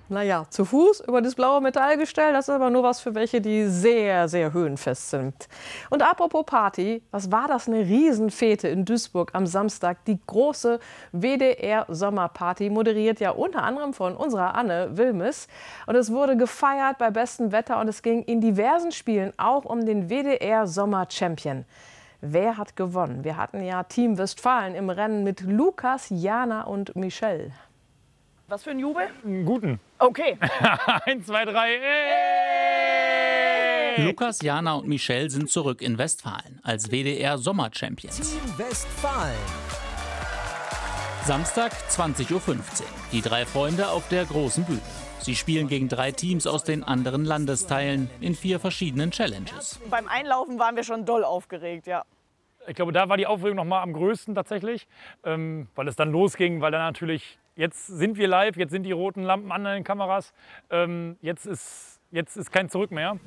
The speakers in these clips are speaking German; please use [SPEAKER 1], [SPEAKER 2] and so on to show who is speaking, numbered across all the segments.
[SPEAKER 1] Naja, zu Fuß über das blaue Metallgestell, das ist aber nur was für welche, die sehr, sehr höhenfest sind. Und apropos Party, was war das eine Riesenfete in Duisburg am Samstag? Die große WDR-Sommerparty, moderiert ja unter anderem von unserer Anne Wilmes. Und es wurde gefeiert bei bestem Wetter und es ging in diversen Spielen auch um den WDR-Sommer-Champion. Wer hat gewonnen? Wir hatten ja Team Westfalen im Rennen mit Lukas, Jana und Michelle.
[SPEAKER 2] Was für ein Jubel?
[SPEAKER 3] Einen guten.
[SPEAKER 2] Okay.
[SPEAKER 3] 1, 2, 3.
[SPEAKER 4] Lukas, Jana und Michelle sind zurück in Westfalen als WDR-Sommer-Champions.
[SPEAKER 5] Team Westfalen.
[SPEAKER 4] Samstag, 20:15 Uhr. Die drei Freunde auf der großen Bühne. Sie spielen gegen 3 Teams aus den anderen Landesteilen in 4 verschiedenen Challenges.
[SPEAKER 2] Beim Einlaufen waren wir schon doll aufgeregt, ja.
[SPEAKER 3] Ich glaube, da war die Aufregung noch mal am größten tatsächlich, weil es dann losging, weil dann natürlich, jetzt sind wir live, jetzt sind die roten Lampen an den Kameras, jetzt ist kein Zurück mehr.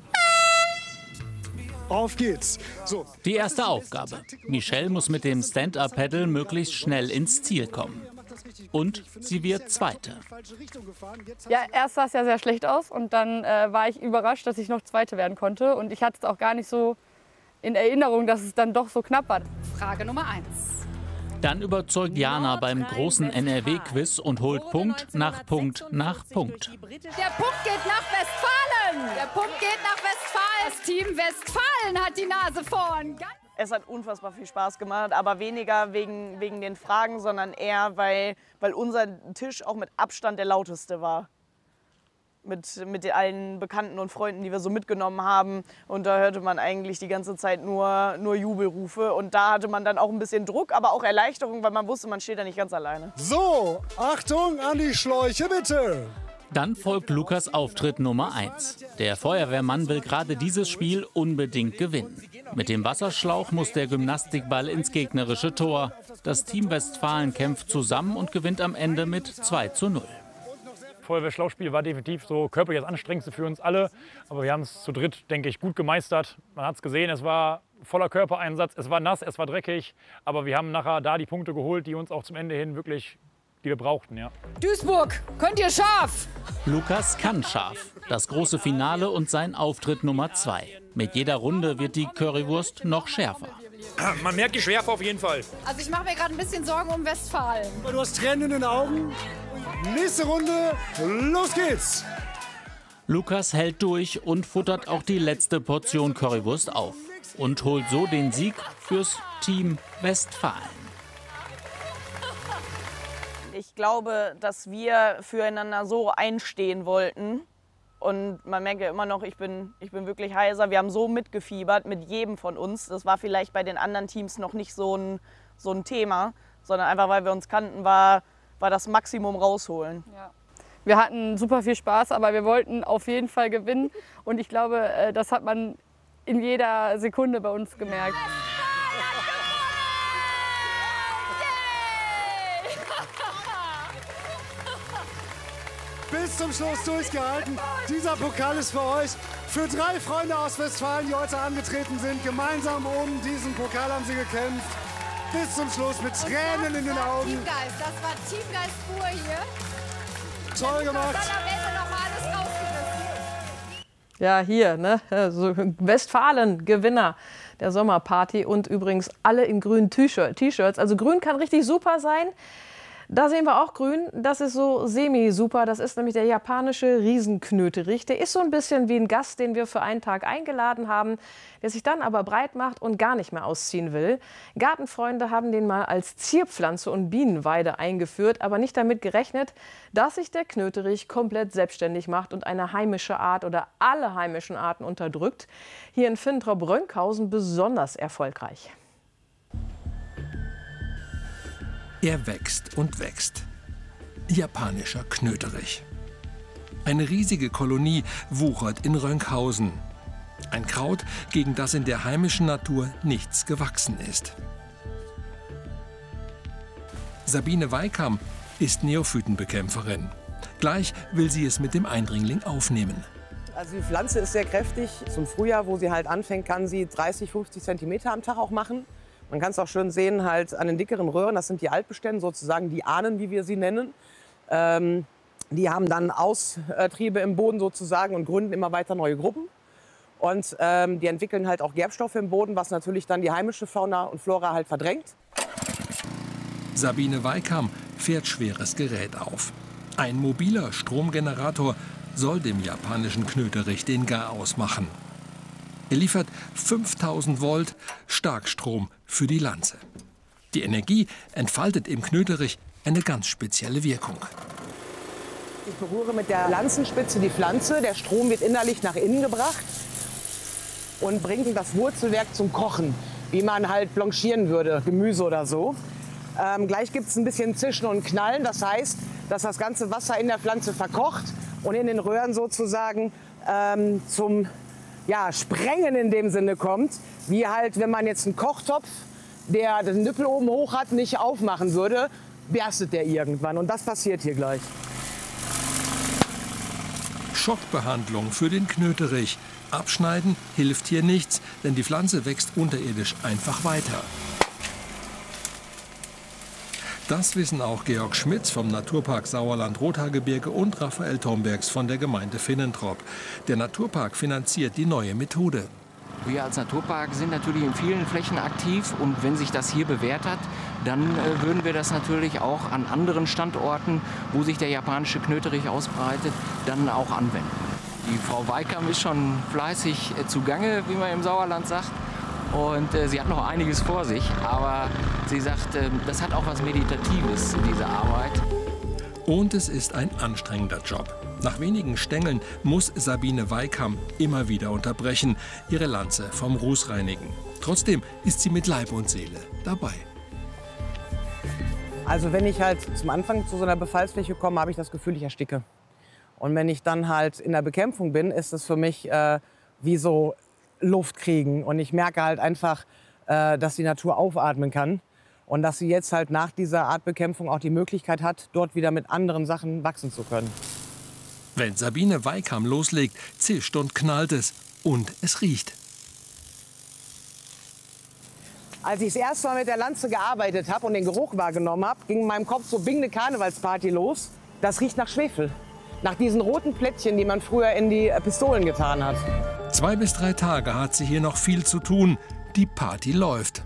[SPEAKER 6] Auf geht's. So.
[SPEAKER 4] Die erste Aufgabe. Michelle muss mit dem Stand-Up-Paddle möglichst schnell ins Ziel kommen. Und sie wird Zweite.
[SPEAKER 7] Ja, erst sah es ja sehr schlecht aus und dann war ich überrascht, dass ich noch Zweite werden konnte. Und ich hatte es auch gar nicht so in Erinnerung, dass es dann doch so knapp war.
[SPEAKER 8] Frage Nummer 1.
[SPEAKER 4] Dann überzeugt Jana beim großen NRW-Quiz und holt Punkt nach Punkt nach Punkt.
[SPEAKER 8] Der Punkt geht nach Westfalen. Der Punkt geht nach Westfalen. Das Team Westfalen hat die Nase vorn.
[SPEAKER 2] Es hat unfassbar viel Spaß gemacht, aber weniger wegen den Fragen, sondern eher, weil unser Tisch auch mit Abstand der lauteste war. Mit allen Bekannten und Freunden, die wir so mitgenommen haben. Und da hörte man eigentlich die ganze Zeit nur Jubelrufe. Und da hatte man dann auch ein bisschen Druck, aber auch Erleichterung, weil man wusste, man steht da nicht ganz alleine.
[SPEAKER 6] So, Achtung an die Schläuche, bitte.
[SPEAKER 4] Dann folgt Lukas Auftritt Nummer 1. Der Feuerwehrmann will gerade dieses Spiel unbedingt gewinnen. Mit dem Wasserschlauch muss der Gymnastikball ins gegnerische Tor. Das Team Westfalen kämpft zusammen und gewinnt am Ende mit 2:0.
[SPEAKER 3] Feuerwehrschlauchspiel war definitiv so körperlich das Anstrengendste für uns alle. Aber wir haben es zu dritt, denke ich, gut gemeistert. Man hat es gesehen, es war voller Körpereinsatz, es war nass, es war dreckig. Aber wir haben nachher da die Punkte geholt, die uns auch zum Ende hin wirklich, die wir brauchten. Ja.
[SPEAKER 8] Duisburg, könnt ihr scharf?
[SPEAKER 4] Lukas kann scharf. Das große Finale und sein Auftritt Nummer 2. Mit jeder Runde wird die Currywurst noch schärfer.
[SPEAKER 9] Man merkt die Schärfe auf jeden Fall.
[SPEAKER 8] Also ich mache mir gerade ein bisschen Sorgen um Westfalen.
[SPEAKER 6] Du hast Tränen in den Augen. Nächste Runde, los geht's.
[SPEAKER 4] Lukas hält durch und futtert auch die letzte Portion Currywurst auf. Und holt so den Sieg fürs Team Westfalen.
[SPEAKER 2] Ich glaube, dass wir füreinander so einstehen wollten. Und man merkt ja immer noch, ich bin wirklich heiser. Wir haben so mitgefiebert mit jedem von uns. Das war vielleicht bei den anderen Teams noch nicht so ein Thema, sondern einfach, weil wir uns kannten, war das Maximum rausholen.
[SPEAKER 7] Ja. Wir hatten super viel Spaß, aber wir wollten auf jeden Fall gewinnen. Und ich glaube, das hat man in jeder Sekunde bei uns gemerkt.
[SPEAKER 6] Bis zum Schluss durchgehalten. Dieser Pokal ist für euch. Für 3 Freunde aus Westfalen, die heute angetreten sind. Gemeinsam um diesen Pokal haben sie gekämpft. Bis zum Schluss mit Tränen in den Augen.
[SPEAKER 8] Teamgeist, das war Teamgeist pur hier.
[SPEAKER 6] Toll gemacht.
[SPEAKER 8] Dann am Ende noch mal alles rausgerissen.
[SPEAKER 1] Ja, hier, ne? Also Westfalen, Gewinner der Sommerparty und übrigens alle in grünen T-Shirts. Also grün kann richtig super sein. Da sehen wir auch grün, das ist so semi-super, das ist nämlich der japanische Riesenknöterich. Der ist so ein bisschen wie ein Gast, den wir für einen Tag eingeladen haben, der sich dann aber breit macht und gar nicht mehr ausziehen will. Gartenfreunde haben den mal als Zierpflanze und Bienenweide eingeführt, aber nicht damit gerechnet, dass sich der Knöterich komplett selbstständig macht und eine heimische Art oder alle heimischen Arten unterdrückt. Hier in Finntrop-Rönkhausen besonders erfolgreich.
[SPEAKER 5] Er wächst und wächst. Japanischer Knöterich. Eine riesige Kolonie wuchert in Rönkhausen. Ein Kraut, gegen das in der heimischen Natur nichts gewachsen ist. Sabine Weikam ist Neophytenbekämpferin. Gleich will sie es mit dem Eindringling aufnehmen.
[SPEAKER 10] Also die Pflanze ist sehr kräftig. Zum Frühjahr, wo sie halt anfängt, kann sie 30, 50 Zentimeter am Tag auch machen. Man kann es auch schön sehen halt an den dickeren Röhren, das sind die Altbestände, sozusagen die Ahnen, wie wir sie nennen. Die haben dann Austriebe im Boden sozusagen und gründen immer weiter neue Gruppen. Und die entwickeln halt auch Gerbstoffe im Boden, was natürlich dann die heimische Fauna und Flora halt verdrängt.
[SPEAKER 5] Sabine Weikam fährt schweres Gerät auf. Ein mobiler Stromgenerator soll dem japanischen Knöterich den Garaus machen. Er liefert 5000 Volt Starkstrom für die Lanze. Die Energie entfaltet im Knöterich eine ganz spezielle Wirkung.
[SPEAKER 10] Ich berühre mit der Lanzenspitze die Pflanze. Der Strom wird innerlich nach innen gebracht und bringt das Wurzelwerk zum Kochen, wie man halt blanchieren würde, Gemüse oder so. Gleich gibt es ein bisschen Zischen und Knallen. Das heißt, dass das ganze Wasser in der Pflanze verkocht und in den Röhren sozusagen zum Sprengen in dem Sinne kommt. Wie halt, wenn man jetzt einen Kochtopf, der den Nippel oben hoch hat, nicht aufmachen würde, berstet der irgendwann. Und das passiert hier gleich.
[SPEAKER 5] Schockbehandlung für den Knöterich. Abschneiden hilft hier nichts, denn die Pflanze wächst unterirdisch einfach weiter. Das wissen auch Georg Schmitz vom Naturpark Sauerland-Rothaargebirge und Raphael Tombergs von der Gemeinde Finnentrop. Der Naturpark finanziert die neue Methode.
[SPEAKER 11] Wir als Naturpark sind natürlich in vielen Flächen aktiv und wenn sich das hier bewährt hat, dann würden wir das natürlich auch an anderen Standorten, wo sich der japanische Knöterich ausbreitet, dann auch anwenden. Die Frau Weikam ist schon fleißig zugange, wie man im Sauerland sagt. Und sie hat noch einiges vor sich, aber sie sagt, das hat auch was Meditatives, diese Arbeit.
[SPEAKER 5] Und es ist ein anstrengender Job. Nach wenigen Stängeln muss Sabine Weikam immer wieder unterbrechen, ihre Lanze vom Ruß reinigen. Trotzdem ist sie mit Leib und Seele dabei.
[SPEAKER 10] Also wenn ich halt zum Anfang zu so einer Befallsfläche komme, habe ich das Gefühl, ich ersticke. Und wenn ich dann halt in der Bekämpfung bin, ist es für mich wie so Luft kriegen. Und ich merke halt einfach, dass die Natur aufatmen kann. Und dass sie jetzt halt nach dieser Artbekämpfung auch die Möglichkeit hat, dort wieder mit anderen Sachen wachsen zu können.
[SPEAKER 5] Wenn Sabine Weikam loslegt, zischt und knallt es. Und es riecht.
[SPEAKER 10] Als ich das erste Mal mit der Lanze gearbeitet habe und den Geruch wahrgenommen habe, ging in meinem Kopf so Bing eine Karnevalsparty los. Das riecht nach Schwefel. Nach diesen roten Plättchen, die man früher in die Pistolen getan hat.
[SPEAKER 5] 2 bis 3 Tage hat sie hier noch viel zu tun. Die Party läuft.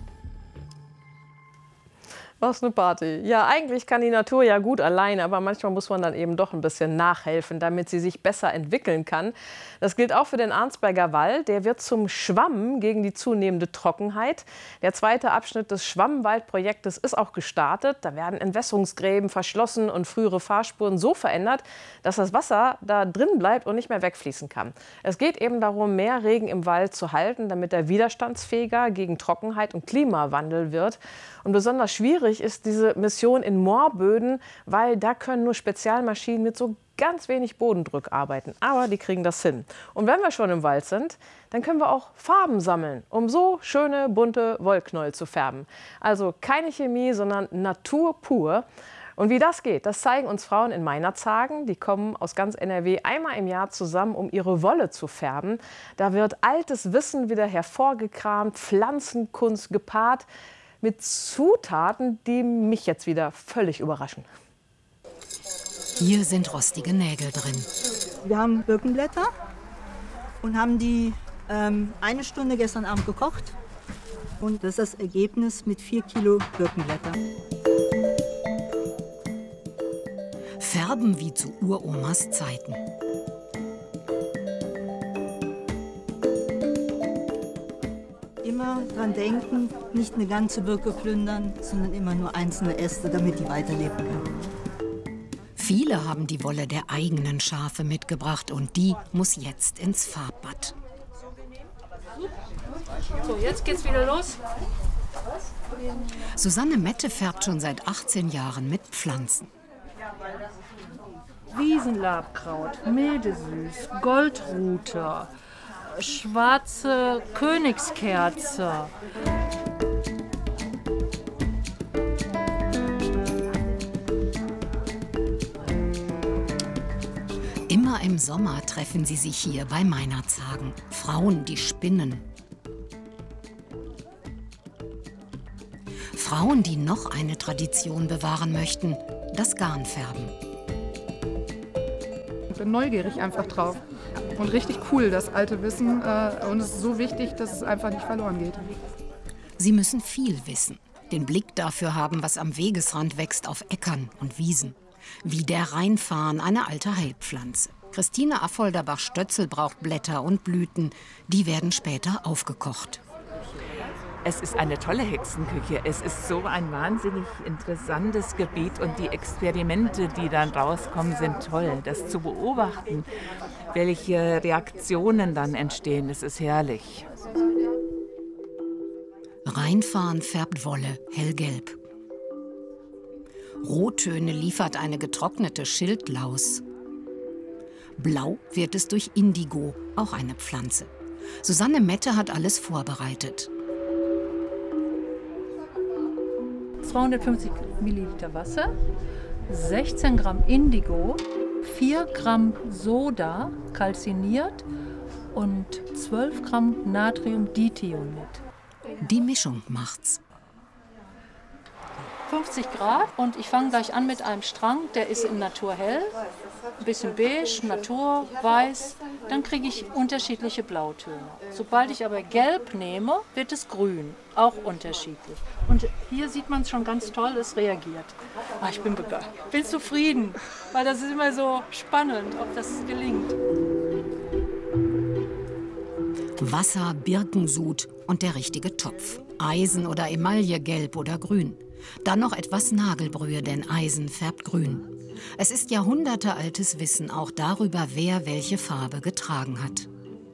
[SPEAKER 1] Was eine Party. Ja, eigentlich kann die Natur ja gut alleine, aber manchmal muss man dann eben doch ein bisschen nachhelfen, damit sie sich besser entwickeln kann. Das gilt auch für den Arnsberger Wald. Der wird zum Schwamm gegen die zunehmende Trockenheit. Der zweite Abschnitt des Schwammwaldprojektes ist auch gestartet. Da werden Entwässerungsgräben verschlossen und frühere Fahrspuren so verändert, dass das Wasser da drin bleibt und nicht mehr wegfließen kann. Es geht eben darum, mehr Regen im Wald zu halten, damit er widerstandsfähiger gegen Trockenheit und Klimawandel wird. Und besonders schwierig ist diese Mission in Moorböden, weil da können nur Spezialmaschinen mit so ganz wenig Bodendruck arbeiten. Aber die kriegen das hin. Und wenn wir schon im Wald sind, dann können wir auch Farben sammeln, um so schöne, bunte Wollknäuel zu färben. Also keine Chemie, sondern Natur pur. Und wie das geht, das zeigen uns Frauen in Meinerzhagen. Die kommen aus ganz NRW einmal im Jahr zusammen, um ihre Wolle zu färben. Da wird altes Wissen wieder hervorgekramt, Pflanzenkunst gepaart mit Zutaten, die mich jetzt wieder völlig überraschen.
[SPEAKER 12] Hier sind rostige Nägel drin.
[SPEAKER 13] Wir haben Birkenblätter und haben die 1 Stunde gestern Abend gekocht. Und das ist das Ergebnis mit 4 Kilo Birkenblätter.
[SPEAKER 12] Färben wie zu Uromas Zeiten.
[SPEAKER 13] Immer dran denken, nicht eine ganze Birke plündern, sondern immer nur einzelne Äste, damit die weiterleben können.
[SPEAKER 12] Viele haben die Wolle der eigenen Schafe mitgebracht und die muss jetzt ins Farbbad.
[SPEAKER 14] So, jetzt geht's wieder los.
[SPEAKER 12] Susanne Mette färbt schon seit 18 Jahren mit Pflanzen.
[SPEAKER 14] Wiesenlabkraut, Mildesüß, Goldrute, schwarze Königskerze.
[SPEAKER 12] Immer im Sommer treffen sie sich hier bei Meinerzhagen. Frauen, die spinnen. Frauen, die noch eine Tradition bewahren möchten, das Garnfärben.
[SPEAKER 15] bin neugierig einfach drauf. Und richtig cool, das alte Wissen. Und es ist so wichtig, dass es einfach nicht verloren geht.
[SPEAKER 12] Sie müssen viel wissen. Den Blick dafür haben, was am Wegesrand wächst auf Äckern und Wiesen. Wie der Rheinfarn, eine alte Heilpflanze. Christine Affolterbach-Stötzel braucht Blätter und Blüten. Die werden später aufgekocht.
[SPEAKER 16] Es ist eine tolle Hexenküche. Es ist so ein wahnsinnig interessantes Gebiet und die Experimente, die dann rauskommen, sind toll. Das zu beobachten, welche Reaktionen dann entstehen, das ist herrlich.
[SPEAKER 12] Rheinfarn färbt Wolle hellgelb. Rottöne liefert eine getrocknete Schildlaus. Blau wird es durch Indigo, auch eine Pflanze. Susanne Mette hat alles vorbereitet.
[SPEAKER 14] 250 Milliliter Wasser, 16 Gramm Indigo, 4 Gramm Soda, kalziniert und 12 Gramm Natriumdithionat.
[SPEAKER 12] Die Mischung macht's.
[SPEAKER 14] 50 Grad und ich fange gleich an mit einem Strang, der ist in Naturhell, ein bisschen beige, Natur, weiß, dann kriege ich unterschiedliche Blautöne. Sobald ich aber gelb nehme, wird es grün, auch unterschiedlich. Und hier sieht man es schon ganz toll, es reagiert. Ah, ich bin begeistert, bin zufrieden, weil das ist immer so spannend, ob das gelingt.
[SPEAKER 12] Wasser, Birkensud und der richtige Topf. Eisen oder Emaille, gelb oder grün. Dann noch etwas Nagelbrühe, denn Eisen färbt grün. Es ist jahrhundertealtes Wissen auch darüber, wer welche Farbe getragen hat.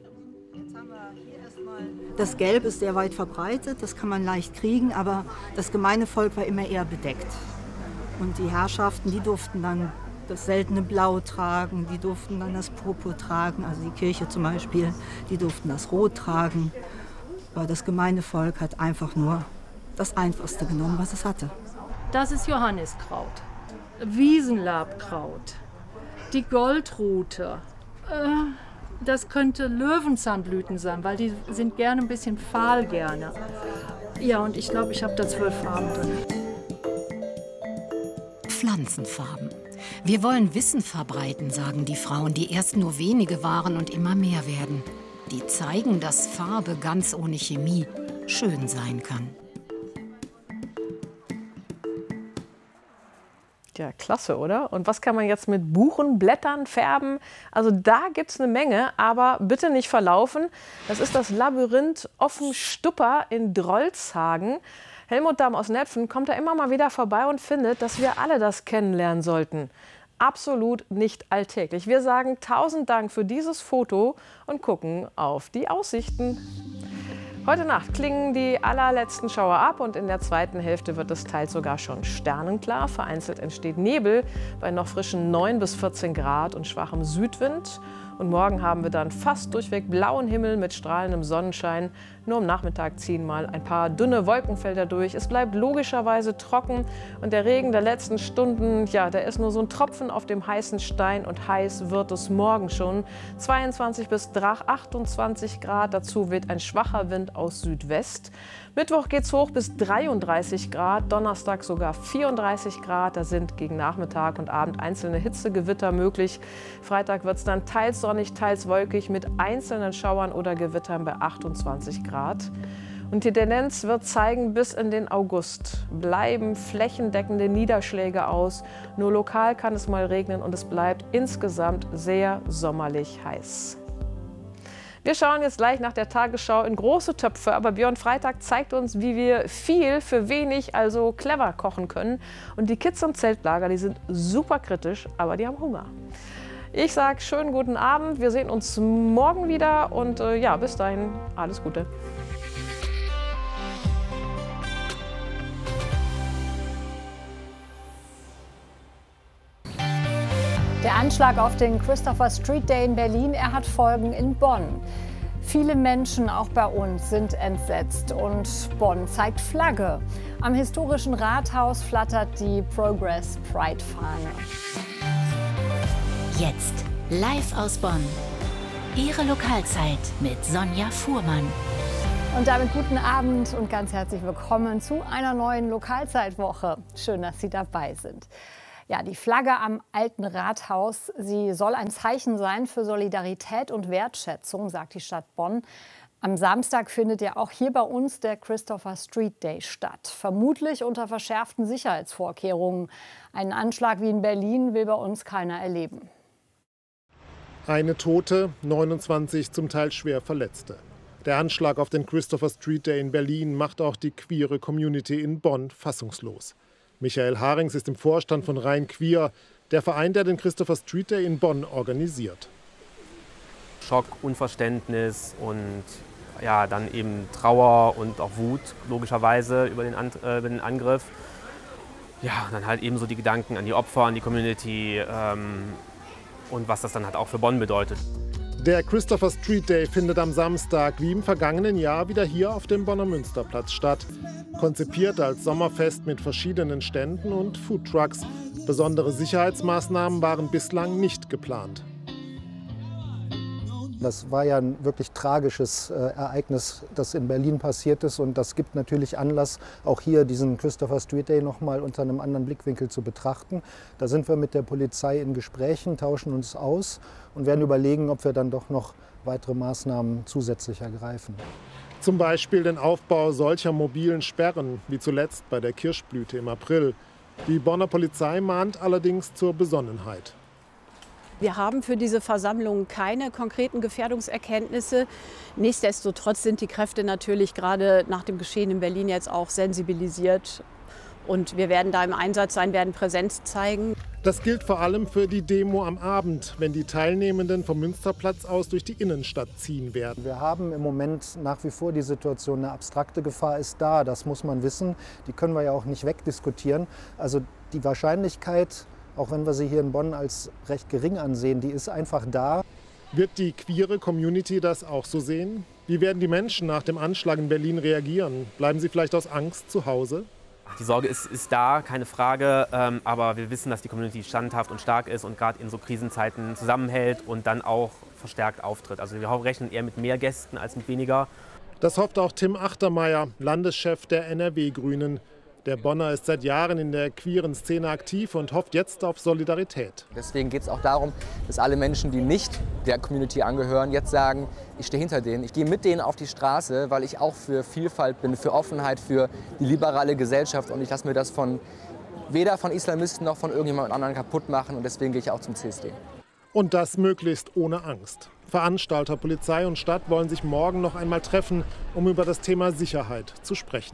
[SPEAKER 13] Das Gelb ist sehr weit verbreitet, das kann man leicht kriegen, aber das gemeine Volk war immer eher bedeckt. Und die Herrschaften, die durften dann das seltene Blau tragen, die durften dann das Purpur tragen, also die Kirche zum Beispiel, die durften das Rot tragen. Aber das gemeine Volk hat einfach nur das Einfachste genommen, was es hatte.
[SPEAKER 14] Das ist Johanniskraut, Wiesenlabkraut, die Goldrute. Das könnte Löwenzahnblüten sein, weil die sind gerne ein bisschen fahl gerne. Ja, und ich glaube, ich habe da 12 Farben drin.
[SPEAKER 12] Pflanzenfarben. Wir wollen Wissen verbreiten, sagen die Frauen, die erst nur wenige waren und immer mehr werden. Die zeigen, dass Farbe ganz ohne Chemie schön sein kann.
[SPEAKER 1] Ja, klasse, oder? Und was kann man jetzt mit Buchenblättern färben? Also da gibt es eine Menge, aber bitte nicht verlaufen. Das ist das Labyrinth Offenstupper in Drolshagen. Helmut Damm aus Netphen kommt da immer mal wieder vorbei und findet, dass wir alle das kennenlernen sollten. Absolut nicht alltäglich. Wir sagen 1000 Dank für dieses Foto und gucken auf die Aussichten. Heute Nacht klingen die allerletzten Schauer ab und in der zweiten Hälfte wird es teils sogar schon sternenklar. Vereinzelt entsteht Nebel bei noch frischen 9 bis 14 Grad und schwachem Südwind. Und morgen haben wir dann fast durchweg blauen Himmel mit strahlendem Sonnenschein. Nur am Nachmittag ziehen mal ein paar dünne Wolkenfelder durch. Es bleibt logischerweise trocken und der Regen der letzten Stunden, ja, der ist nur so ein Tropfen auf dem heißen Stein und heiß wird es morgen schon. 22 bis 28 Grad, dazu weht ein schwacher Wind aus Südwest. Mittwoch geht es hoch bis 33 Grad, Donnerstag sogar 34 Grad. Da sind gegen Nachmittag und Abend einzelne Hitzegewitter möglich. Freitag wird es dann teils sonnig, teils wolkig mit einzelnen Schauern oder Gewittern bei 28 Grad. Und die Tendenz wird zeigen, bis in den August bleiben flächendeckende Niederschläge aus. Nur lokal kann es mal regnen und es bleibt insgesamt sehr sommerlich heiß. Wir schauen jetzt gleich nach der Tagesschau in große Töpfe, aber Björn Freitag zeigt uns, wie wir viel für wenig, also clever kochen können. Und die Kids im Zeltlager, die sind super kritisch, aber die haben Hunger. Ich sage schönen guten Abend, wir sehen uns morgen wieder und ja, bis dahin alles Gute.
[SPEAKER 8] Der Anschlag auf den Christopher Street Day in Berlin, er hat Folgen in Bonn. Viele Menschen, auch bei uns, sind entsetzt und Bonn zeigt Flagge. Am historischen Rathaus flattert die Progress Pride-Fahne.
[SPEAKER 17] Jetzt live aus Bonn. Ihre Lokalzeit mit Sonja Fuhrmann.
[SPEAKER 8] Und damit guten Abend und ganz herzlich willkommen zu einer neuen Lokalzeitwoche. Schön, dass Sie dabei sind. Ja, die Flagge am Alten Rathaus, sie soll ein Zeichen sein für Solidarität und Wertschätzung, sagt die Stadt Bonn. Am Samstag findet ja auch hier bei uns der Christopher Street Day statt. Vermutlich unter verschärften Sicherheitsvorkehrungen. Einen Anschlag wie in Berlin will bei uns keiner erleben.
[SPEAKER 18] Eine Tote, 29 zum Teil schwer Verletzte. Der Anschlag auf den Christopher Street Day in Berlin macht auch die queere Community in Bonn fassungslos. Michael Harings ist im Vorstand von Rhein Queer, der Verein, der den Christopher Street Day in Bonn organisiert.
[SPEAKER 19] Schock, Unverständnis und ja, dann eben Trauer und auch Wut, logischerweise, über den Angriff. Ja, und dann halt eben so die Gedanken an die Opfer, an die Community und was das dann halt auch für Bonn bedeutet.
[SPEAKER 18] Der Christopher Street Day findet am Samstag wie im vergangenen Jahr wieder hier auf dem Bonner Münsterplatz statt. Konzipiert als Sommerfest mit verschiedenen Ständen und Foodtrucks. Besondere Sicherheitsmaßnahmen waren bislang nicht geplant.
[SPEAKER 20] Das war ja ein wirklich tragisches Ereignis, das in Berlin passiert ist. Und das gibt natürlich Anlass, auch hier diesen Christopher Street Day noch mal unter einem anderen Blickwinkel zu betrachten. Da sind wir mit der Polizei in Gesprächen, tauschen uns aus und werden überlegen, ob wir dann doch noch weitere Maßnahmen zusätzlich ergreifen.
[SPEAKER 18] Zum Beispiel den Aufbau solcher mobilen Sperren, wie zuletzt bei der Kirschblüte im April. Die Bonner Polizei mahnt allerdings zur Besonnenheit.
[SPEAKER 21] Wir haben für diese Versammlung keine konkreten Gefährdungserkenntnisse. Nichtsdestotrotz sind die Kräfte natürlich gerade nach dem Geschehen in Berlin jetzt auch sensibilisiert. Und wir werden da im Einsatz sein, werden Präsenz zeigen.
[SPEAKER 18] Das gilt vor allem für die Demo am Abend, wenn die Teilnehmenden vom Münsterplatz aus durch die Innenstadt ziehen werden.
[SPEAKER 20] Wir haben im Moment nach wie vor die Situation, eine abstrakte Gefahr ist da, das muss man wissen. Die können wir ja auch nicht wegdiskutieren. Also die Wahrscheinlichkeit, auch wenn wir sie hier in Bonn als recht gering ansehen, die ist einfach da.
[SPEAKER 18] Wird die queere Community das auch so sehen? Wie werden die Menschen nach dem Anschlag in Berlin reagieren? Bleiben sie vielleicht aus Angst zu Hause?
[SPEAKER 19] Die Sorge ist da, keine Frage, aber wir wissen, dass die Community standhaft und stark ist und gerade in so Krisenzeiten zusammenhält und dann auch verstärkt auftritt. Also wir rechnen eher mit mehr Gästen als mit weniger.
[SPEAKER 18] Das hofft auch Tim Achtermeier, Landeschef der NRW-Grünen. Der Bonner ist seit Jahren in der queeren Szene aktiv und hofft jetzt auf Solidarität.
[SPEAKER 22] Deswegen geht es auch darum, dass alle Menschen, die nicht der Community angehören, jetzt sagen, ich stehe hinter denen, ich gehe mit denen auf die Straße, weil ich auch für Vielfalt bin, für Offenheit, für die liberale Gesellschaft und ich lasse mir das weder von Islamisten noch von irgendjemand anderen kaputt machen und deswegen gehe ich auch zum CSD.
[SPEAKER 18] Und das möglichst ohne Angst. Veranstalter, Polizei und Stadt wollen sich morgen noch einmal treffen, um über das Thema Sicherheit zu sprechen.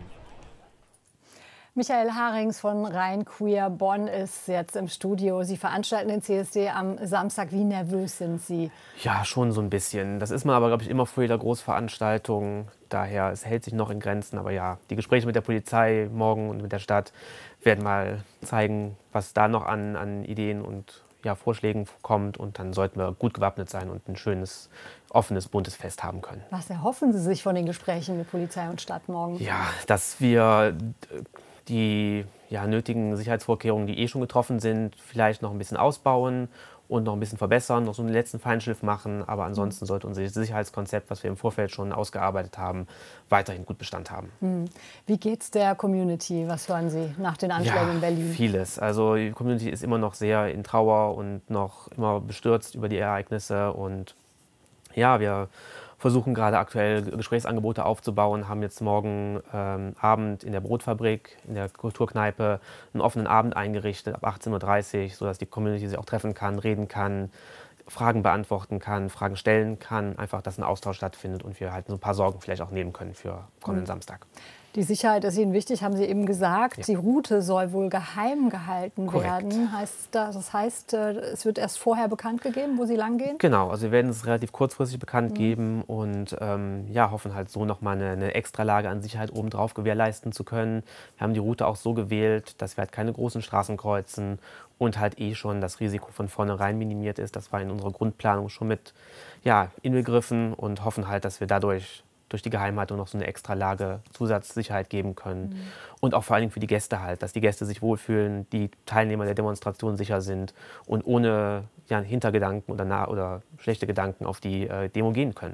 [SPEAKER 8] Michael Harings von Rhein Queer Bonn ist jetzt im Studio. Sie veranstalten den CSD am Samstag. Wie nervös sind Sie?
[SPEAKER 19] Ja, schon so ein bisschen. Das ist man aber, glaube ich, immer vor jeder Großveranstaltung. Daher, es hält sich noch in Grenzen. Aber ja, die Gespräche mit der Polizei morgen und mit der Stadt werden mal zeigen, was da noch an Ideen und Vorschlägen kommt. Und dann sollten wir gut gewappnet sein und ein schönes, offenes, buntes Fest haben können.
[SPEAKER 8] Was erhoffen Sie sich von den Gesprächen mit Polizei und Stadt morgen?
[SPEAKER 19] Ja, dass wir die nötigen Sicherheitsvorkehrungen, die schon getroffen sind, vielleicht noch ein bisschen ausbauen und noch ein bisschen verbessern, noch so einen letzten Feinschliff machen. Aber ansonsten sollte unser Sicherheitskonzept, was wir im Vorfeld schon ausgearbeitet haben, weiterhin gut Bestand haben.
[SPEAKER 8] Wie geht's der Community? Was hören Sie nach den Anschlägen in Berlin?
[SPEAKER 19] Vieles. Also die Community ist immer noch sehr in Trauer und noch immer bestürzt über die Ereignisse. Und ja, wir versuchen gerade aktuell Gesprächsangebote aufzubauen, haben jetzt morgen Abend in der Brotfabrik, in der Kulturkneipe, einen offenen Abend eingerichtet ab 18:30 Uhr, sodass die Community sich auch treffen kann, reden kann, Fragen beantworten kann, Fragen stellen kann, einfach, dass ein Austausch stattfindet und wir halt so ein paar Sorgen vielleicht auch nehmen können für kommenden Samstag.
[SPEAKER 8] Die Sicherheit ist Ihnen wichtig, haben Sie eben gesagt. Ja. Die Route soll wohl geheim gehalten werden. Das heißt, es wird erst vorher bekannt gegeben, wo Sie lang gehen?
[SPEAKER 19] Genau, also wir werden es relativ kurzfristig bekannt geben und hoffen halt so nochmal eine Extralage an Sicherheit obendrauf gewährleisten zu können. Wir haben die Route auch so gewählt, dass wir halt keine großen Straßen kreuzen und halt schon das Risiko von vornherein minimiert ist. Das war in unserer Grundplanung schon mit inbegriffen und hoffen halt, dass wir durch die Geheimhaltung noch so eine Extralage Zusatzsicherheit geben können. Und auch vor allen Dingen für die Gäste halt, dass die Gäste sich wohlfühlen, die Teilnehmer der Demonstration sicher sind und ohne Hintergedanken oder schlechte Gedanken auf die Demo gehen können.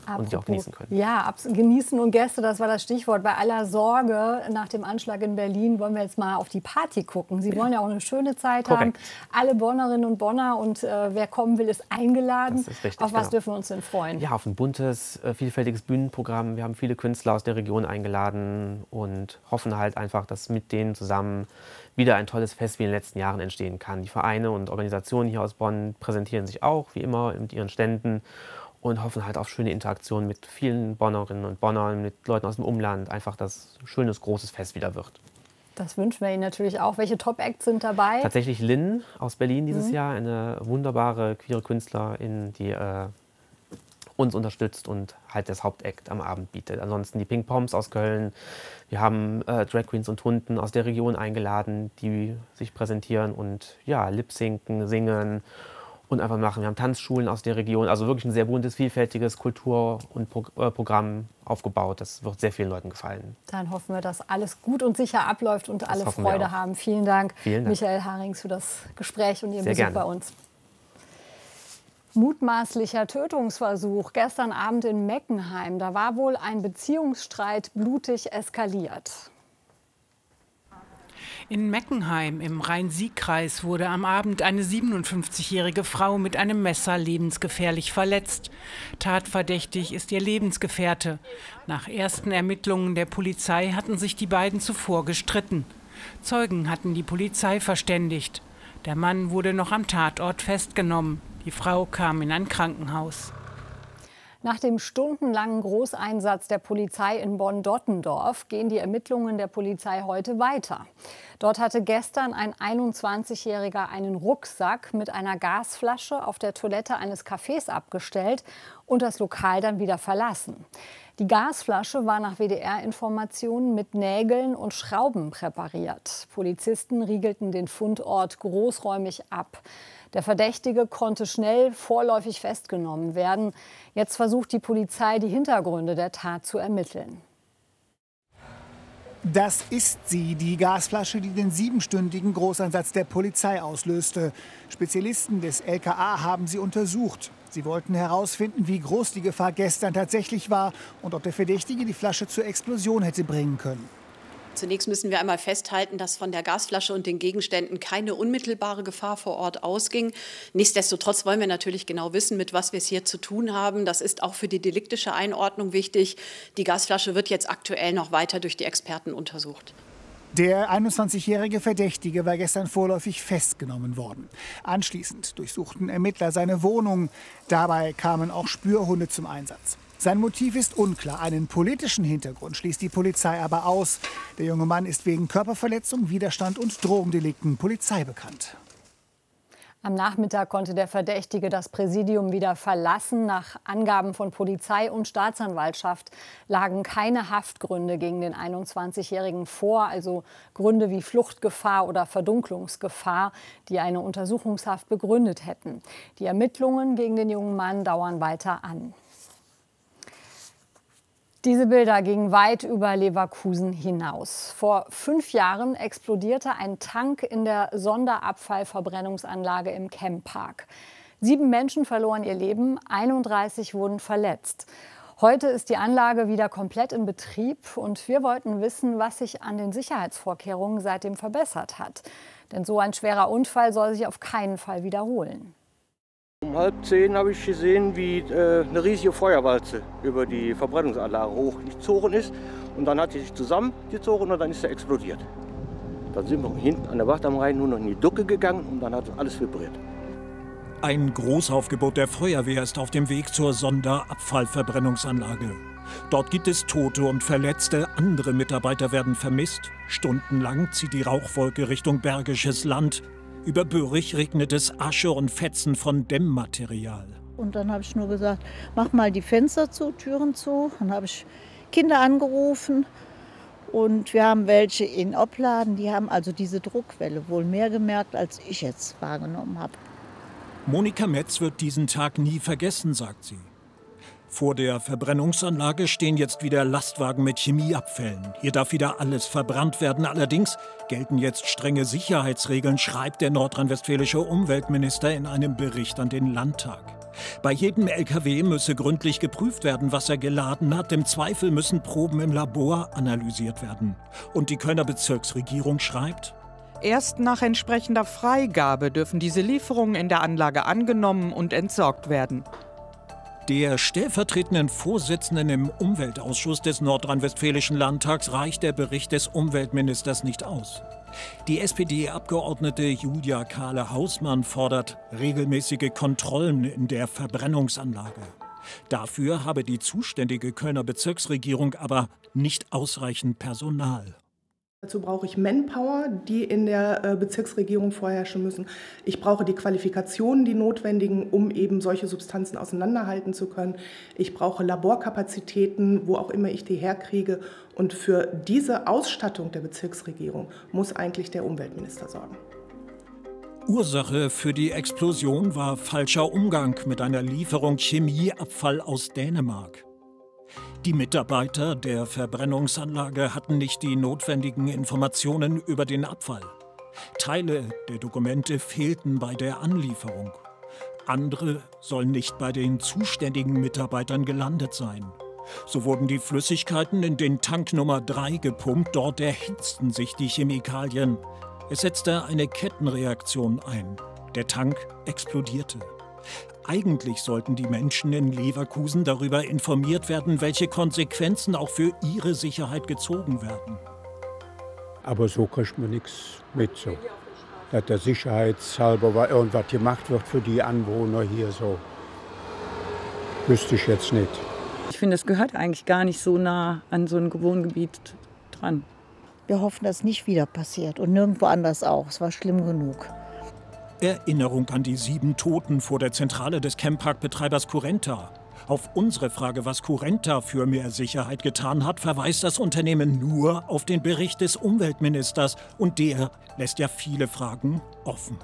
[SPEAKER 19] und die auch genießen können.
[SPEAKER 8] Ja, genießen und Gäste, das war das Stichwort. Bei aller Sorge nach dem Anschlag in Berlin wollen wir jetzt mal auf die Party gucken. Sie wollen ja auch eine schöne Zeit haben. Alle Bonnerinnen und Bonner und wer kommen will, ist eingeladen.
[SPEAKER 19] Das ist richtig,
[SPEAKER 8] auf was dürfen wir uns denn freuen?
[SPEAKER 19] Ja, auf ein buntes, vielfältiges Bühnenprogramm. Wir haben viele Künstler aus der Region eingeladen und hoffen halt einfach, dass mit denen zusammen wieder ein tolles Fest wie in den letzten Jahren entstehen kann. Die Vereine und Organisationen hier aus Bonn präsentieren sich auch, wie immer, mit ihren Ständen und hoffen halt auf schöne Interaktionen mit vielen Bonnerinnen und Bonnern, mit Leuten aus dem Umland. Einfach, dass ein schönes, großes Fest wieder wird.
[SPEAKER 8] Das wünschen wir Ihnen natürlich auch. Welche Top-Acts sind dabei?
[SPEAKER 19] Tatsächlich Lynn aus Berlin dieses Jahr, eine wunderbare queere Künstlerin, die uns unterstützt und halt das Hauptakt am Abend bietet. Ansonsten die Pink Poms aus Köln. Wir haben Drag Queens und Hunden aus der Region eingeladen, die sich präsentieren und ja, lip-sinken, singen und einfach machen. Wir haben Tanzschulen aus der Region. Also wirklich ein sehr buntes, vielfältiges Kultur- und Programm aufgebaut. Das wird sehr vielen Leuten gefallen.
[SPEAKER 8] Dann hoffen wir, dass alles gut und sicher abläuft und alle Freude haben. Vielen Dank, Michael Harings, für das Gespräch und Ihren Besuch bei uns. Mutmaßlicher Tötungsversuch gestern Abend in Meckenheim. Da war wohl ein Beziehungsstreit blutig eskaliert.
[SPEAKER 3] In Meckenheim im Rhein-Sieg-Kreis wurde am Abend eine 57-jährige Frau mit einem Messer lebensgefährlich verletzt. Tatverdächtig ist ihr Lebensgefährte. Nach ersten Ermittlungen der Polizei hatten sich die beiden zuvor gestritten. Zeugen hatten die Polizei verständigt. Der Mann wurde noch am Tatort festgenommen. Die Frau kam in ein Krankenhaus.
[SPEAKER 8] Nach dem stundenlangen Großeinsatz der Polizei in Bonn-Dottendorf gehen die Ermittlungen der Polizei heute weiter. Dort hatte gestern ein 21-Jähriger einen Rucksack mit einer Gasflasche auf der Toilette eines Cafés abgestellt und das Lokal dann wieder verlassen. Die Gasflasche war nach WDR-Informationen mit Nägeln und Schrauben präpariert. Polizisten riegelten den Fundort großräumig ab. Der Verdächtige konnte schnell vorläufig festgenommen werden. Jetzt versucht die Polizei, die Hintergründe der Tat zu ermitteln.
[SPEAKER 9] Das ist sie, die Gasflasche, die den 7-stündigen Großeinsatz der Polizei auslöste. Spezialisten des LKA haben sie untersucht. Sie wollten herausfinden, wie groß die Gefahr gestern tatsächlich war und ob der Verdächtige die Flasche zur Explosion hätte bringen können.
[SPEAKER 23] Zunächst müssen wir einmal festhalten, dass von der Gasflasche und den Gegenständen keine unmittelbare Gefahr vor Ort ausging. Nichtsdestotrotz wollen wir natürlich genau wissen, mit was wir es hier zu tun haben. Das ist auch für die deliktische Einordnung wichtig. Die Gasflasche wird jetzt aktuell noch weiter durch die Experten untersucht.
[SPEAKER 9] Der 21-jährige Verdächtige war gestern vorläufig festgenommen worden. Anschließend durchsuchten Ermittler seine Wohnung. Dabei kamen auch Spürhunde zum Einsatz. Sein Motiv ist unklar. Einen politischen Hintergrund schließt die Polizei aber aus. Der junge Mann ist wegen Körperverletzung, Widerstand und Drogendelikten Polizei bekannt.
[SPEAKER 8] Am Nachmittag konnte der Verdächtige das Präsidium wieder verlassen. Nach Angaben von Polizei und Staatsanwaltschaft lagen keine Haftgründe gegen den 21-Jährigen vor, also Gründe wie Fluchtgefahr oder Verdunklungsgefahr, die eine Untersuchungshaft begründet hätten. Die Ermittlungen gegen den jungen Mann dauern weiter an. Diese Bilder gingen weit über Leverkusen hinaus. Vor 5 Jahren explodierte ein Tank in der Sonderabfallverbrennungsanlage im Chempark. 7 Menschen verloren ihr Leben, 31 wurden verletzt. Heute ist die Anlage wieder komplett in Betrieb und wir wollten wissen, was sich an den Sicherheitsvorkehrungen seitdem verbessert hat. Denn so ein schwerer Unfall soll sich auf keinen Fall wiederholen.
[SPEAKER 24] Um 9:30 habe ich gesehen, wie eine riesige Feuerwalze über die Verbrennungsanlage hochgezogen ist. Und dann hat sie sich zusammengezogen und dann ist sie explodiert. Dann sind wir hinten an der Wacht am Rhein nur noch in die Ducke gegangen und dann hat alles vibriert.
[SPEAKER 25] Ein Großaufgebot der Feuerwehr ist auf dem Weg zur Sonderabfallverbrennungsanlage. Dort gibt es Tote und Verletzte, andere Mitarbeiter werden vermisst. Stundenlang zieht die Rauchwolke Richtung Bergisches Land. Über Böhrig regnet es Asche und Fetzen von Dämmmaterial.
[SPEAKER 26] Und dann habe ich nur gesagt, mach mal die Fenster zu, Türen zu. Dann habe ich Kinder angerufen und wir haben welche in Opladen. Die haben also diese Druckwelle wohl mehr gemerkt, als ich jetzt wahrgenommen habe.
[SPEAKER 25] Monika Metz wird diesen Tag nie vergessen, sagt sie. Vor der Verbrennungsanlage stehen jetzt wieder Lastwagen mit Chemieabfällen. Hier darf wieder alles verbrannt werden. Allerdings gelten jetzt strenge Sicherheitsregeln, schreibt der nordrhein-westfälische Umweltminister in einem Bericht an den Landtag. Bei jedem LKW müsse gründlich geprüft werden, was er geladen hat. Im Zweifel müssen Proben im Labor analysiert werden. Und die Kölner Bezirksregierung schreibt:
[SPEAKER 2] Erst nach entsprechender Freigabe dürfen diese Lieferungen in der Anlage angenommen und entsorgt werden.
[SPEAKER 25] Der stellvertretenden Vorsitzenden im Umweltausschuss des Nordrhein-Westfälischen Landtags reicht der Bericht des Umweltministers nicht aus. Die SPD-Abgeordnete Julia Kahle-Hausmann fordert regelmäßige Kontrollen in der Verbrennungsanlage. Dafür habe die zuständige Kölner Bezirksregierung aber nicht ausreichend Personal.
[SPEAKER 4] Dazu brauche ich Manpower, die in der Bezirksregierung vorherrschen müssen. Ich brauche die Qualifikationen, die notwendigen, um eben solche Substanzen auseinanderhalten zu können. Ich brauche Laborkapazitäten, wo auch immer ich die herkriege. Und für diese Ausstattung der Bezirksregierung muss eigentlich der Umweltminister sorgen.
[SPEAKER 25] Ursache für die Explosion war falscher Umgang mit einer Lieferung Chemieabfall aus Dänemark. Die Mitarbeiter der Verbrennungsanlage hatten nicht die notwendigen Informationen über den Abfall. Teile der Dokumente fehlten bei der Anlieferung. Andere sollen nicht bei den zuständigen Mitarbeitern gelandet sein. So wurden die Flüssigkeiten in den Tank Nummer 3 gepumpt. Dort erhitzten sich die Chemikalien. Es setzte eine Kettenreaktion ein. Der Tank explodierte. Eigentlich sollten die Menschen in Leverkusen darüber informiert werden, welche Konsequenzen auch für ihre Sicherheit gezogen werden.
[SPEAKER 6] Aber so kriegt man nichts mit, so. Dass der sicherheitshalber irgendwas gemacht wird für die Anwohner hier, so. Wüsste ich jetzt nicht.
[SPEAKER 7] Ich finde, es gehört eigentlich gar nicht so nah an so ein Wohngebiet dran.
[SPEAKER 26] Wir hoffen, dass es nicht wieder passiert und nirgendwo anders auch. Es war schlimm genug.
[SPEAKER 25] Erinnerung an die 7 Toten vor der Zentrale des Camppark-Betreibers Currenta. Auf unsere Frage, was Currenta für mehr Sicherheit getan hat, verweist das Unternehmen nur auf den Bericht des Umweltministers. Und der lässt ja viele Fragen offen.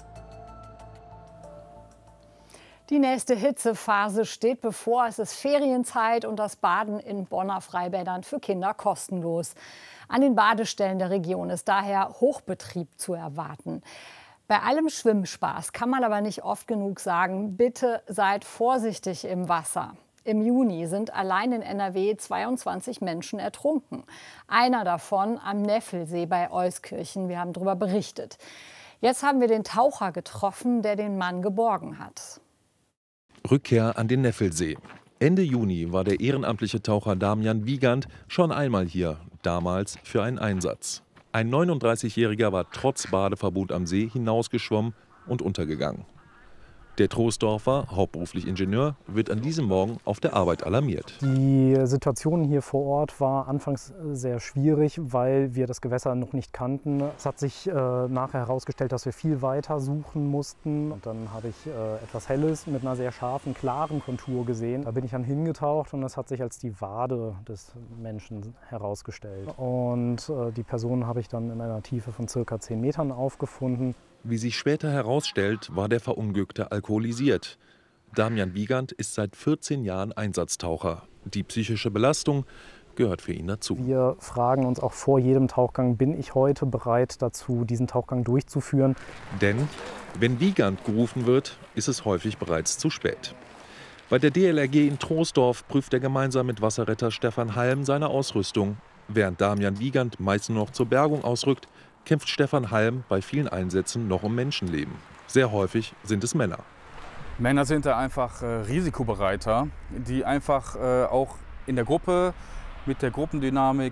[SPEAKER 8] Die nächste Hitzephase steht bevor. Es ist Ferienzeit und das Baden in Bonner Freibädern für Kinder kostenlos. An den Badestellen der Region ist daher Hochbetrieb zu erwarten. Bei allem Schwimmspaß kann man aber nicht oft genug sagen, bitte seid vorsichtig im Wasser. Im Juni sind allein in NRW 22 Menschen ertrunken. Einer davon am Neffelsee bei Euskirchen. Wir haben darüber berichtet. Jetzt haben wir den Taucher getroffen, der den Mann geborgen hat.
[SPEAKER 10] Rückkehr an den Neffelsee. Ende Juni war der ehrenamtliche Taucher Damian Wiegand schon einmal hier, damals für einen Einsatz. Ein 39-Jähriger war trotz Badeverbot am See hinausgeschwommen und untergegangen. Der Troisdorfer, hauptberuflich Ingenieur, wird an diesem Morgen auf der Arbeit alarmiert.
[SPEAKER 11] Die Situation hier vor Ort war anfangs sehr schwierig, weil wir das Gewässer noch nicht kannten. Es hat sich nachher herausgestellt, dass wir viel weiter suchen mussten. Und dann habe ich etwas Helles mit einer sehr scharfen, klaren Kontur gesehen. Da bin ich dann hingetaucht und das hat sich als die Wade des Menschen herausgestellt. Und die Person habe ich dann in einer Tiefe von ca. 10 Metern aufgefunden.
[SPEAKER 10] Wie sich später herausstellt, war der Verunglückte alkoholisiert. Damian Wiegand ist seit 14 Jahren Einsatztaucher. Die psychische Belastung gehört für ihn dazu.
[SPEAKER 11] Wir fragen uns auch vor jedem Tauchgang, bin ich heute bereit dazu, diesen Tauchgang durchzuführen?
[SPEAKER 10] Denn wenn Wiegand gerufen wird, ist es häufig bereits zu spät. Bei der DLRG in Troisdorf prüft er gemeinsam mit Wasserretter Stefan Halm seine Ausrüstung. Während Damian Wiegand meist nur noch zur Bergung ausrückt, kämpft Stefan Halm bei vielen Einsätzen noch um Menschenleben. Sehr häufig sind es Männer.
[SPEAKER 27] Männer sind da einfach risikobereiter, die einfach auch in der Gruppe mit der Gruppendynamik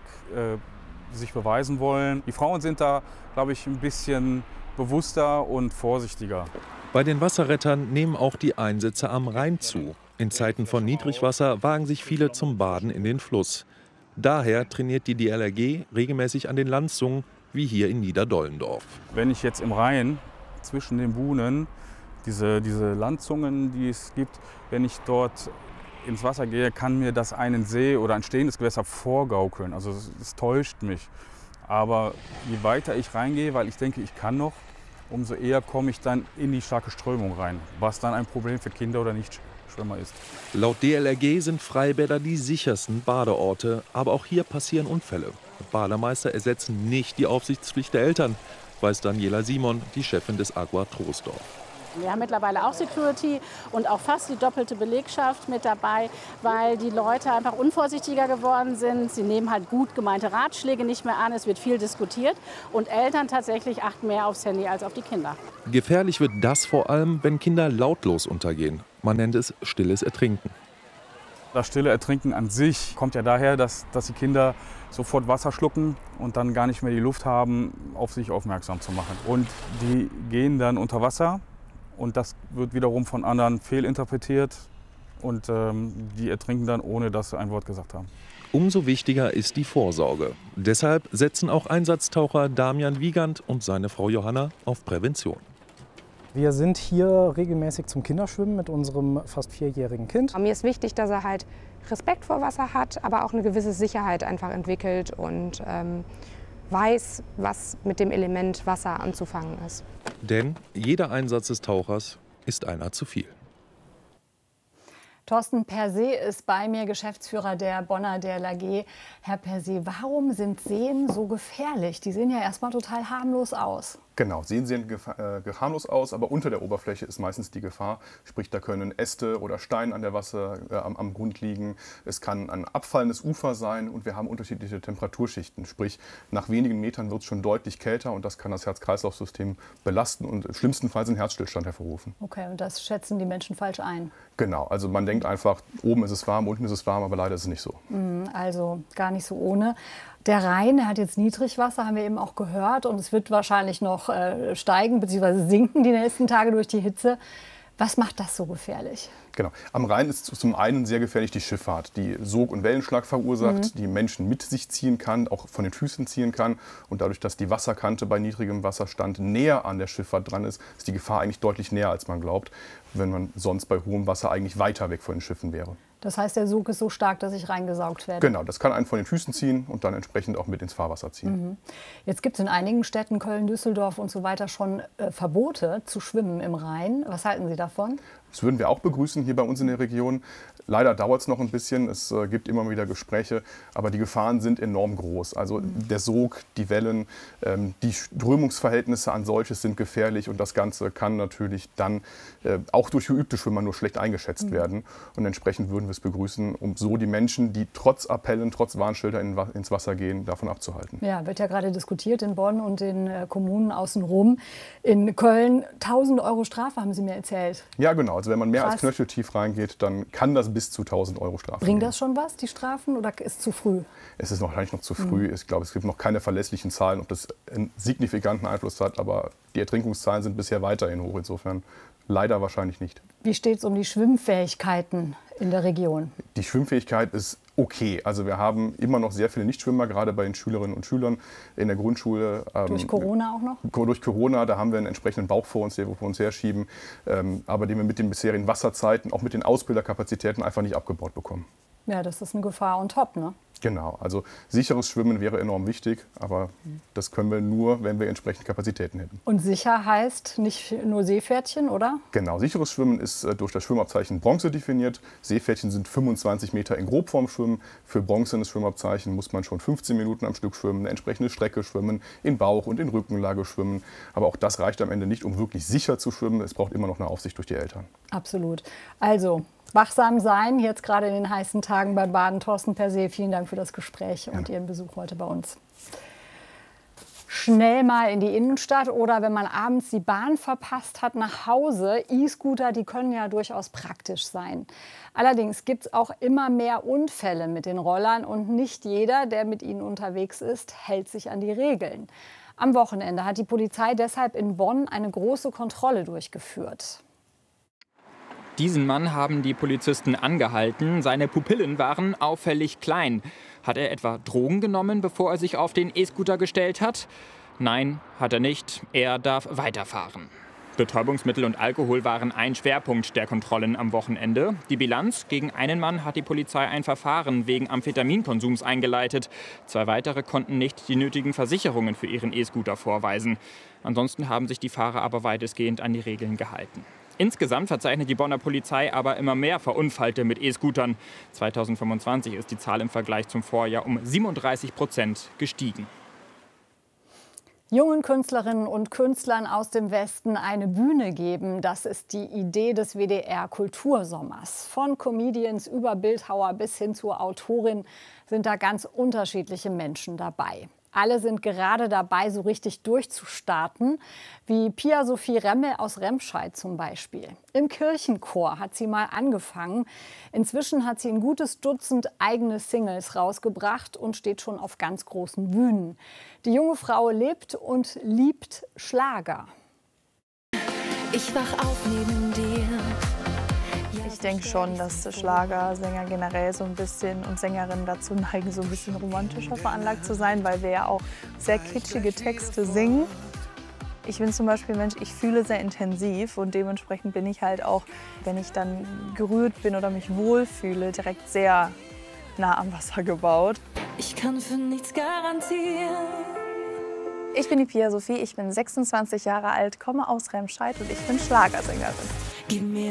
[SPEAKER 27] sich beweisen wollen. Die Frauen sind da, glaube ich, ein bisschen bewusster und vorsichtiger.
[SPEAKER 10] Bei den Wasserrettern nehmen auch die Einsätze am Rhein zu. In Zeiten von Niedrigwasser wagen sich viele zum Baden in den Fluss. Daher trainiert die DLRG regelmäßig an den Landzungen, wie hier in Niederdollendorf.
[SPEAKER 27] Wenn ich jetzt im Rhein zwischen den Buhnen, diese Landzungen, die es gibt, wenn ich dort ins Wasser gehe, kann mir das einen See oder ein stehendes Gewässer vorgaukeln. Also es täuscht mich. Aber je weiter ich reingehe, weil ich denke, ich kann noch, umso eher komme ich dann in die starke Strömung rein, was dann ein Problem für Kinder oder Nichtschwimmer ist.
[SPEAKER 10] Laut DLRG sind Freibäder die sichersten Badeorte, aber auch hier passieren Unfälle. Bademeister ersetzen nicht die Aufsichtspflicht der Eltern, weiß Daniela Simon, die Chefin des Aqua Troisdorf.
[SPEAKER 1] Wir haben mittlerweile auch Security und auch fast die doppelte Belegschaft mit dabei, weil die Leute einfach unvorsichtiger geworden sind. Sie nehmen halt gut gemeinte Ratschläge nicht mehr an, es wird viel diskutiert und Eltern tatsächlich achten mehr aufs Handy als auf die Kinder.
[SPEAKER 10] Gefährlich wird das vor allem, wenn Kinder lautlos untergehen. Man nennt es stilles Ertrinken.
[SPEAKER 27] Das stille Ertrinken an sich kommt ja daher, dass die Kinder sofort Wasser schlucken und dann gar nicht mehr die Luft haben, auf sich aufmerksam zu machen. Und die gehen dann unter Wasser und das wird wiederum von anderen fehlinterpretiert und die ertrinken dann, ohne dass sie ein Wort gesagt haben.
[SPEAKER 10] Umso wichtiger ist die Vorsorge. Deshalb setzen auch Einsatztaucher Damian Wiegand und seine Frau Johanna auf Prävention.
[SPEAKER 11] Wir sind hier regelmäßig zum Kinderschwimmen mit unserem fast 4-jährigen Kind.
[SPEAKER 5] Mir ist wichtig, dass er halt Respekt vor Wasser hat, aber auch eine gewisse Sicherheit einfach entwickelt und weiß, was mit dem Element Wasser anzufangen ist.
[SPEAKER 10] Denn jeder Einsatz des Tauchers ist einer zu viel.
[SPEAKER 8] Thorsten Persee ist bei mir, Geschäftsführer der Bonner DLRG. Herr Persee, warum sind Seen so gefährlich? Die sehen ja erstmal total harmlos aus.
[SPEAKER 12] Genau, Seen sehen harmlos aus, aber unter der Oberfläche ist meistens die Gefahr. Sprich, da können Äste oder Steine an der Wasser am Grund liegen. Es kann ein abfallendes Ufer sein und wir haben unterschiedliche Temperaturschichten. Sprich, nach wenigen Metern wird es schon deutlich kälter und das kann das Herz-Kreislauf-System belasten und schlimmstenfalls einen Herzstillstand hervorrufen.
[SPEAKER 8] Okay, und das schätzen die Menschen falsch ein?
[SPEAKER 12] Genau, also man denkt einfach, oben ist es warm, unten ist es warm, aber leider ist es nicht so.
[SPEAKER 8] Also gar nicht so ohne. Der Rhein, der hat jetzt Niedrigwasser, haben wir eben auch gehört. Und es wird wahrscheinlich noch steigen bzw. sinken die nächsten Tage durch die Hitze. Was macht das so gefährlich?
[SPEAKER 12] Genau. Am Rhein ist zum einen sehr gefährlich die Schifffahrt, die Sog- und Wellenschlag verursacht, die Menschen mit sich ziehen kann, auch von den Füßen ziehen kann. Und dadurch, dass die Wasserkante bei niedrigem Wasserstand näher an der Schifffahrt dran ist, ist die Gefahr eigentlich deutlich näher, als man glaubt, wenn man sonst bei hohem Wasser eigentlich weiter weg von den Schiffen wäre.
[SPEAKER 8] Das heißt, der Sog ist so stark, dass ich reingesaugt werde?
[SPEAKER 12] Genau, das kann einen von den Füßen ziehen und dann entsprechend auch mit ins Fahrwasser ziehen.
[SPEAKER 8] Jetzt gibt es in einigen Städten, Köln, Düsseldorf und so weiter, schon Verbote zu schwimmen im Rhein. Was halten Sie davon?
[SPEAKER 12] Das würden wir auch begrüßen hier bei uns in der Region. Leider dauert es noch ein bisschen, es gibt immer wieder Gespräche, aber die Gefahren sind enorm groß. Also der Sog, die Wellen, die Strömungsverhältnisse an solches sind gefährlich und das Ganze kann natürlich dann auch durch geübte Schwimmer nur schlecht eingeschätzt werden. Und entsprechend würden wir es begrüßen, um so die Menschen, die trotz Appellen, trotz Warnschilder ins Wasser gehen, davon abzuhalten.
[SPEAKER 8] Ja, wird ja gerade diskutiert in Bonn und den Kommunen außenrum. In Köln 1.000 € Strafe, haben Sie mir erzählt.
[SPEAKER 12] Ja, genau. Also wenn man mehr als knöcheltief reingeht, dann kann das bis zu 1.000 € Strafe
[SPEAKER 8] Bringt das schon was, die Strafen, oder ist es zu früh?
[SPEAKER 12] Es ist wahrscheinlich noch zu früh. Ich glaube, es gibt noch keine verlässlichen Zahlen, ob das einen signifikanten Einfluss hat. Aber die Ertrinkungszahlen sind bisher weiterhin hoch. Insofern leider wahrscheinlich nicht.
[SPEAKER 8] Wie steht es um die Schwimmfähigkeiten in der Region?
[SPEAKER 12] Die Schwimmfähigkeit ist okay. Also wir haben immer noch sehr viele Nichtschwimmer, gerade bei den Schülerinnen und Schülern in der Grundschule.
[SPEAKER 8] Durch Corona auch noch?
[SPEAKER 12] Durch Corona, da haben wir einen entsprechenden Bauch vor uns, den wir vor uns herschieben, aber den wir mit den bisherigen Wasserzeiten, auch mit den Ausbilderkapazitäten einfach nicht abgebaut bekommen.
[SPEAKER 8] Ja, das ist eine Gefahr on top, ne?
[SPEAKER 12] Genau, also sicheres Schwimmen wäre enorm wichtig, aber das können wir nur, wenn wir entsprechende Kapazitäten hätten.
[SPEAKER 8] Und sicher heißt nicht nur Seepferdchen, oder?
[SPEAKER 12] Genau, sicheres Schwimmen ist durch das Schwimmabzeichen Bronze definiert. Seepferdchen sind 25 Meter in Grobform schwimmen. Für bronzenes Schwimmabzeichen muss man schon 15 Minuten am Stück schwimmen, eine entsprechende Strecke schwimmen, in Bauch- und in Rückenlage schwimmen. Aber auch das reicht am Ende nicht, um wirklich sicher zu schwimmen. Es braucht immer noch eine Aufsicht durch die Eltern.
[SPEAKER 8] Absolut. Also wachsam sein, jetzt gerade in den heißen Tagen beim Baden. Thorsten Persee, vielen Dank für das Gespräch und Ihren Besuch heute bei uns. Schnell mal in die Innenstadt oder wenn man abends die Bahn verpasst hat, nach Hause. E-Scooter, die können ja durchaus praktisch sein. Allerdings gibt es auch immer mehr Unfälle mit den Rollern und nicht jeder, der mit ihnen unterwegs ist, hält sich an die Regeln. Am Wochenende hat die Polizei deshalb in Bonn eine große Kontrolle durchgeführt.
[SPEAKER 13] Diesen Mann haben die Polizisten angehalten. Seine Pupillen waren auffällig klein. Hat er etwa Drogen genommen, bevor er sich auf den E-Scooter gestellt hat? Nein, hat er nicht. Er darf weiterfahren. Betäubungsmittel und Alkohol waren ein Schwerpunkt der Kontrollen am Wochenende. Die Bilanz: gegen einen Mann hat die Polizei ein Verfahren wegen Amphetaminkonsums eingeleitet. 2 weitere konnten nicht die nötigen Versicherungen für ihren E-Scooter vorweisen. Ansonsten haben sich die Fahrer aber weitestgehend an die Regeln gehalten. Insgesamt verzeichnet die Bonner Polizei aber immer mehr Verunfallte mit E-Scootern. 2025 ist die Zahl im Vergleich zum Vorjahr um 37% gestiegen.
[SPEAKER 8] Jungen Künstlerinnen und Künstlern aus dem Westen eine Bühne geben, das ist die Idee des WDR-Kultursommers. Von Comedians über Bildhauer bis hin zur Autorin sind da ganz unterschiedliche Menschen dabei. Alle sind gerade dabei, so richtig durchzustarten, wie Pia Sophie Remmel aus Remscheid zum Beispiel. Im Kirchenchor hat sie mal angefangen. Inzwischen hat sie ein gutes Dutzend eigene Singles rausgebracht und steht schon auf ganz großen Bühnen. Die junge Frau lebt und liebt Schlager.
[SPEAKER 14] Ich wach auf neben dir.
[SPEAKER 15] Ich denke schon, dass Schlagersänger generell so ein bisschen und Sängerinnen dazu neigen, so ein bisschen romantischer veranlagt zu sein, weil wir ja auch sehr kitschige Texte singen. Ich bin zum Beispiel ein Mensch, ich fühle sehr intensiv und dementsprechend bin ich halt auch, wenn ich dann gerührt bin oder mich wohlfühle, direkt sehr nah am Wasser gebaut.
[SPEAKER 14] Ich kann für nichts garantieren.
[SPEAKER 15] Ich bin die Pia Sophie, ich bin 26 Jahre alt, komme aus Remscheid und ich bin Schlagersängerin.
[SPEAKER 14] Gib mir